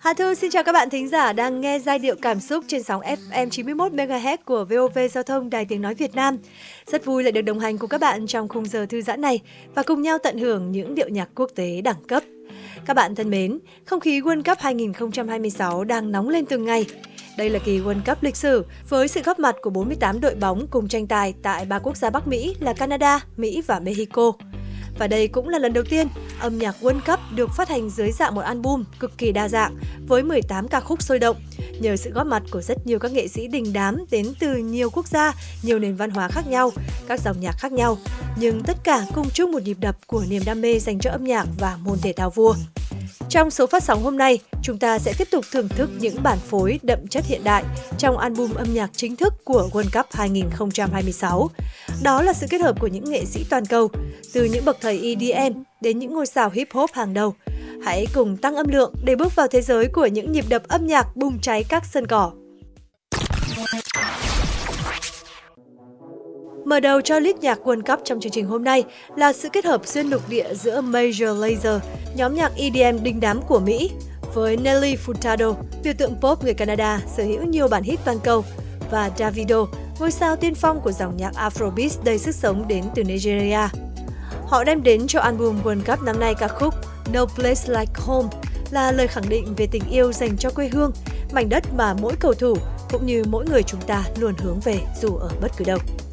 Hà Thư xin chào các bạn thính giả đang nghe giai điệu cảm xúc trên sóng FM 91 MHz của VOV Giao thông Đài Tiếng nói Việt Nam. Rất vui lại được đồng hành cùng các bạn trong khung giờ thư giãn này và cùng nhau tận hưởng những điệu nhạc quốc tế đẳng cấp. Các bạn thân mến, không khí World Cup 2026 đang nóng lên từng ngày. Đây là kỳ World Cup lịch sử với sự góp mặt của 48 đội bóng cùng tranh tài tại 3 quốc gia Bắc Mỹ là Canada, Mỹ và Mexico. Và đây cũng là lần đầu tiên âm nhạc World Cup được phát hành dưới dạng một album cực kỳ đa dạng với 18 ca khúc sôi động, nhờ sự góp mặt của rất nhiều các nghệ sĩ đình đám đến từ nhiều quốc gia, nhiều nền văn hóa khác nhau, các dòng nhạc khác nhau, nhưng tất cả cùng chung một nhịp đập của niềm đam mê dành cho âm nhạc và môn thể thao vua. Trong số phát sóng hôm nay, chúng ta sẽ tiếp tục thưởng thức những bản phối đậm chất hiện đại trong album âm nhạc chính thức của World Cup 2026. Đó là sự kết hợp của những nghệ sĩ toàn cầu, từ những bậc thầy EDM đến những ngôi sao hip hop hàng đầu. Hãy cùng tăng âm lượng để bước vào thế giới của những nhịp đập âm nhạc bùng cháy các sân cỏ. Mở đầu cho list nhạc World Cup trong chương trình hôm nay là sự kết hợp xuyên lục địa giữa Major Lazer, nhóm nhạc EDM đình đám của Mỹ, với Nelly Furtado, biểu tượng pop người Canada sở hữu nhiều bản hit toàn cầu, và Davido, ngôi sao tiên phong của dòng nhạc Afrobeat đầy sức sống đến từ Nigeria. Họ đem đến cho album World Cup năm nay ca khúc No Place Like Home là lời khẳng định về tình yêu dành cho quê hương, mảnh đất mà mỗi cầu thủ cũng như mỗi người chúng ta luôn hướng về dù ở bất cứ đâu.